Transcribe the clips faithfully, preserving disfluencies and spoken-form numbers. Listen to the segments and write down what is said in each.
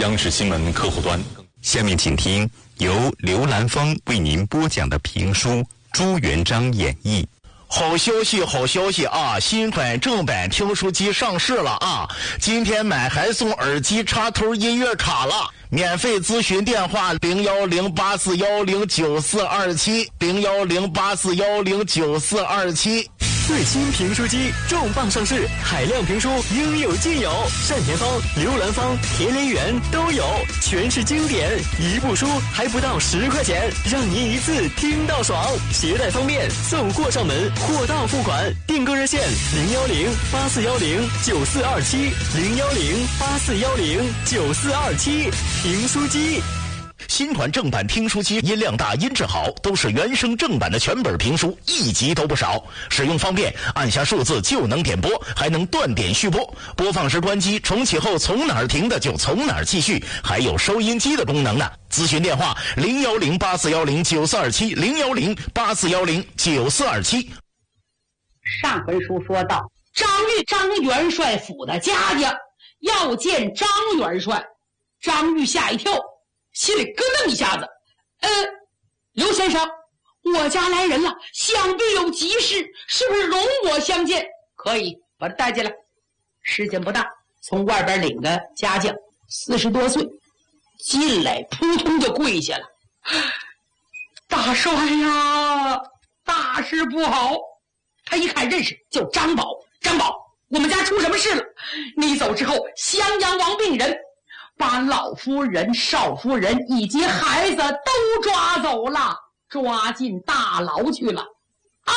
央视新闻客户端。 下面请听由刘兰芳为您播讲的评书朱元璋演绎。 好消息，好消息啊！新款正版听书机上市了啊！今天买还送耳机插头音乐卡了。免费咨询电话零幺零八四幺零九四二七零幺零八四幺零九四二七。 最新评书机重磅上市，海量评书应有尽有，单田芳、刘兰芳、田连元都有，全是经典，一部书还不到十块钱，让您一次听到爽，携带方便，送货上门，货到付款。订购热线零幺零八四幺零九四二七零幺零八四幺零九四二七。评书机。 新款正版评书机音量大音质好，都是原声正版的全本评书，一集都不少。使用方便，按下数字就能点播，还能断点续播，播放时关机，重启后从哪儿停的就从哪儿继续，还有收音机的功能呢。咨询电话零幺零八四幺零九四二七零幺零八四幺零九四二七。 上回书说到，张玉张元帅府的家家要见张元帅，张玉吓一跳，心里咯噔一下子。呃，刘先生，我家来人了，想必有急事，是不是容我相见？可以，把他带进来。时间不大，从外边领个家将，四十多岁，进来扑通就跪下了。大帅呀，大事不好！他一看认识，叫张宝。张宝，我们家出什么事了？你走之后，襄阳王病人把老夫人、少夫人以及孩子都抓走了，抓进大牢去了。啊！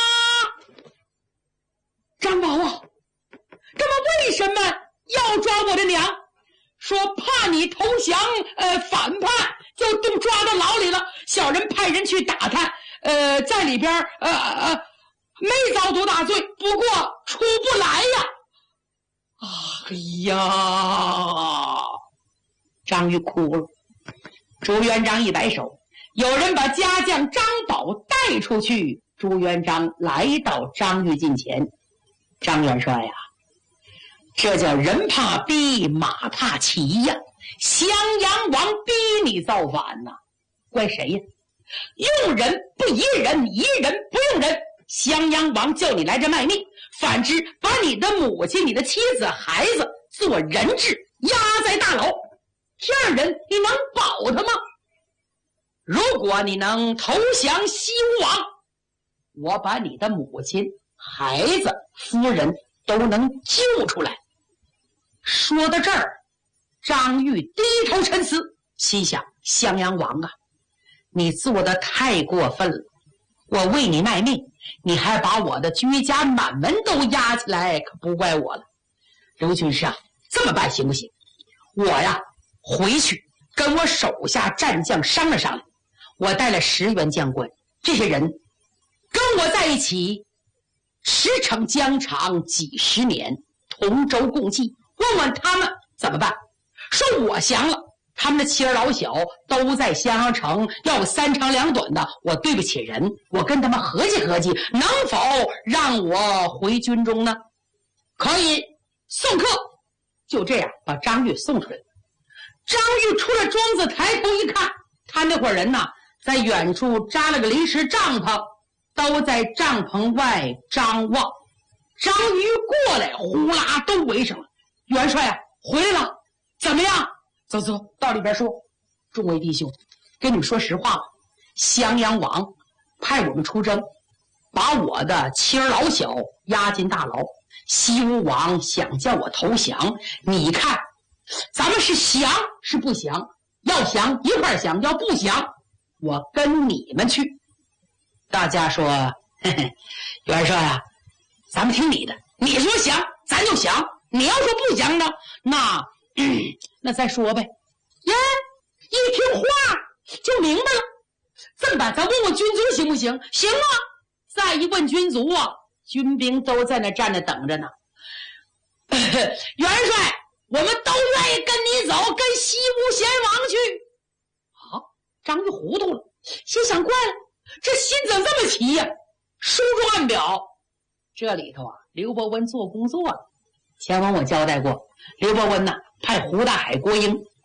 张宝啊，这么为什么要抓我的娘？说怕你投降，呃，反叛，就都抓到牢里了。小人派人去打探，呃，在里边，呃呃，没遭多大罪，不过出不来呀。哎呀！张玉哭了。朱元璋一摆手，有人把家将张宝带出去。朱元璋来到张玉近前，张元帅呀，这叫人怕逼，马怕骑呀！襄阳王逼你造反呐，怪谁呀？用人不疑人，疑人不用人。襄阳王叫你来这卖命，反之把你的母亲、你的妻子、孩子做人质，压在大牢。这样人你能保他吗？如果你能投降西吴王，我把你的母亲、孩子、夫人都能救出来。说到这儿，张玉低头沉思，心想：襄阳王啊，你做得太过分了！我为你卖命，你还把我的居家满门都压起来，可不怪我了。刘军师啊，这么办行不行？我呀回去跟我手下战将商量商量，我带了十员将官，这些人跟我在一起驰骋疆场几十年，同舟共济，问问他们怎么办。说我降了，他们的妻儿老小都在襄阳城，要三长两短的，我对不起人，我跟他们合计合计，能否让我回军中呢？可以，送客。就这样把张玉送出来了。张玉出了庄子，抬头一看，他那伙人呐，在远处扎了个临时帐篷，都在帐篷外张望。张玉过来，呼啦都围上了。元帅啊，回来了，怎么样？走走，到里边说。众位弟兄，跟你们说实话吧，襄阳王派我们出征，把我的妻儿老小押进大牢。西吴王想叫我投降，你看咱们是降是不降？要降一块降，要不降我跟你们去。大家说嘿嘿，元帅啊，咱们听你的，你说降咱就降，你要说不降呢，那、嗯、那再说呗。耶，一听话就明白了。这么办，咱问问军卒行不行？行啊。再一问军卒啊，军兵都在那站着等着呢。元帅，我们都愿意跟你走，跟西吴贤王去。啊，张玉糊涂了，心想怪了，这心怎么这么齐呀、啊？书中暗表，这里头啊，刘伯温做工作了。前文我交代过，刘伯温呐、啊，派胡大海、郭英